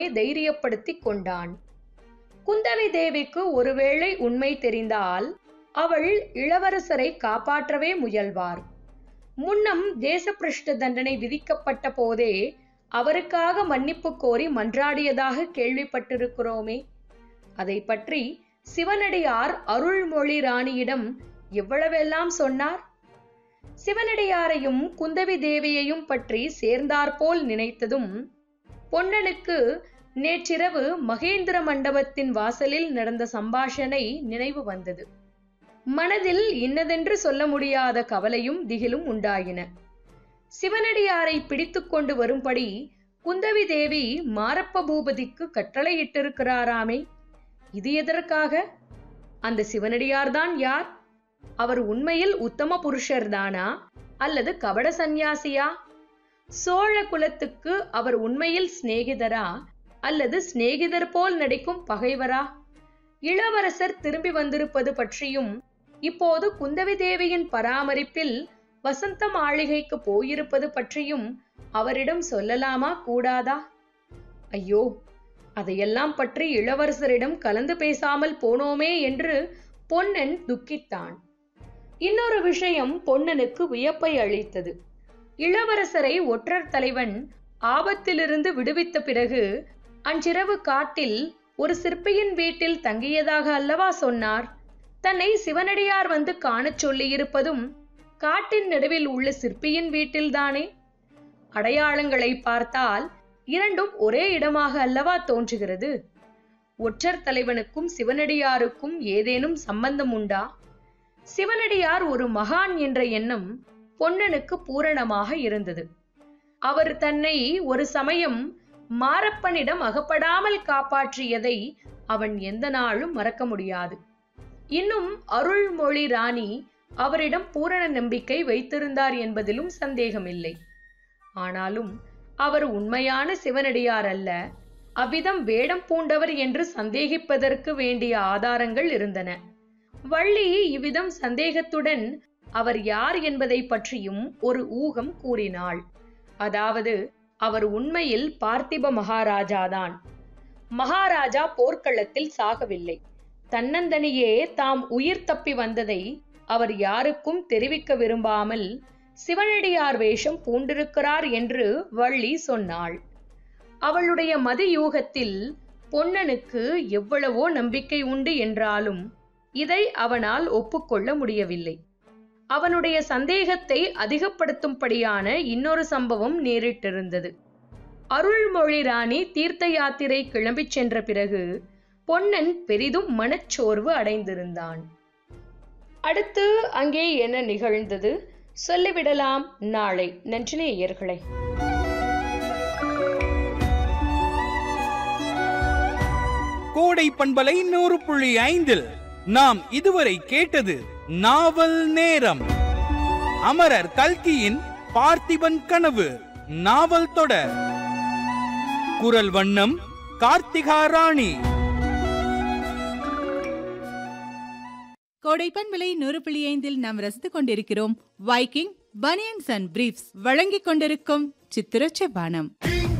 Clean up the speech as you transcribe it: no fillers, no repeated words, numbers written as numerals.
தைரியப்படுத்திக் கொண்டான். குந்தவி தேவிக்கு ஒருவேளை உண்மை தெரிந்தால் அவள் இளவரசரை காப்பாற்றவே முயல்வார். முன்னம் தேசப்பிரஷ்ட தண்டனை விதிக்கப்பட்ட போதே அவருக்காக மன்னிப்பு கோரி மன்றாடியதாக கேள்விப்பட்டிருக்கிறோமே. அதை பற்றி சிவனடியார் அருள்மொழி ராணியிடம் எவ்வளவெல்லாம் சொன்னார். சிவனடியாரையும் குந்தவி தேவியையும் பற்றி சேர்ந்தாற்போல் நினைத்ததும் பொன்னனுக்கு நேற்றிரவு மகேந்திர மண்டபத்தின் வாசலில் நடந்த சம்பாஷணை நினைவு வந்தது. மனதில் இன்னதென்று சொல்ல முடியாத கவலையும் திகிலும் உண்டாயின. சிவனடியாரை பிடித்து கொண்டு வரும்படி குந்தவி தேவி மாரப்ப பூபதிக்கு கட்டளையிட்டிருக்கிறாராமே, இது எதற்காக? அந்த சிவனடியார்தான் யார்? அவர் உண்மையில் உத்தம புருஷர்தானா அல்லது கபட சந்நியாசியா? சோழ குலத்துக்கு அவர் உண்மையில் சிநேகிதரா அல்லது சிநேகிதர் போல் நடிக்கும் பகைவரா? இளவரசர் திரும்பி வந்திருப்பது பற்றியும் இப்போது குந்தவி தேவியின் பராமரிப்பில் வசந்த மாளிகைக்கு போயிருப்பது பற்றியும் அவரிடம் சொல்லலாமா கூடாதா? ஐயோ, அதையெல்லாம் பற்றி இளவரசரிடம் கலந்து பேசாமல் போனோமே என்று பொன்னன் துக்கித்தான். இன்னொரு விஷயம் பொன்னனுக்கு வியப்பை அளித்தது. இளவரசரை ஒற்றர் தலைவன் ஆபத்திலிருந்து விடுவித்த பிறகு அன்றிரவு காட்டில் ஒரு சிற்பியின் வீட்டில் தங்கியதாக அல்லவா சொன்னார்? தன்னை சிவனடியார் வந்து காணச் சொல்லியிருப்பதும் காட்டின் நடுவில் உள்ள சிற்பியின் வீட்டில்தானே? அடையாளங்களை பார்த்தால் இரண்டும் ஒரே இடமாக அல்லவா தோன்றுகிறது. ஒற்றர் தலைவனுக்கும் சிவனடியாருக்கும் ஏதேனும் சம்பந்தம் உண்டா? சிவனடியார் ஒரு மகான் என்ற எண்ணம் பொன்னனுக்கு பூரணமாக இருந்தது. அவர் தன்னை ஒரு சமயம் மாரப்பனிடம் அகப்படாமல் காப்பாற்றியதை அவன் எந்த நாளும் மறக்க முடியாது. இன்னும் அருள்மொழி ராணி அவரிடம் பூரண நம்பிக்கை வைத்திருந்தார் என்பதிலும் சந்தேகமில்லை. ஆனாலும் அவர் உண்மையான சிவனடியார் அல்ல, அவ்விதம் வேடம் பூண்டவர் என்று சந்தேகிப்பதற்கு வேண்டிய ஆதாரங்கள் இருந்தன. வள்ளி இவ்விதம் சந்தேகத்துடன் அவர் யார் என்பதை பற்றியும் ஒரு ஊகம் கூறினாள். அதாவது அவர் உண்மையில் பார்த்திப மகாராஜாதான். மகாராஜா போர்க்களத்தில் சாகவில்லை. தன்னந்தனியே தாம் உயிர் தப்பி வந்ததை அவர் யாருக்கும் தெரிவிக்க விரும்பாமல் சிவனடியார் வேஷம் பூண்டிருக்கிறார் என்று வள்ளி சொன்னாள். அவளுடைய மதியூகத்தில் பொன்னனுக்கு எவ்வளவோ நம்பிக்கை உண்டு என்றாலும் இதை அவனால் ஒப்புக்கொள்ள முடியவில்லை. அவனுடைய சந்தேகத்தை அதிகப்படுத்தும்படியான இன்னொரு சம்பவம் நேரிட்டிருந்தது. அருள்மொழி ராணி தீர்த்த யாத்திரை கிளம்பிச் சென்ற பிறகு பொன்னன் பெரிதும் மனச்சோர்வு அடைந்திருந்தான். அடுத்து அங்கே என்ன நிகழ்ந்தது சொல்லிவிடலாம் நாளை. நன்றி நேயர்களே. கோடை பண்பலை 100.5 நாம் இதுவரை கேட்டது நாவல் நேரம். அமரர் கல்கியின் பார்த்திபன் கனவு நாவல் தொடர். குரல் வண்ணம் கார்த்திகா ராணி. கோடை பண்பலை 100.5 நாம் ரசித்துக் கொண்டிருக்கிறோம். வைக்கிங் பனியன்ஸ் அண்ட் பிரீஃப்ஸ் வழங்கிக் கொண்டிருக்கும் சித்திரச்ச பானம்.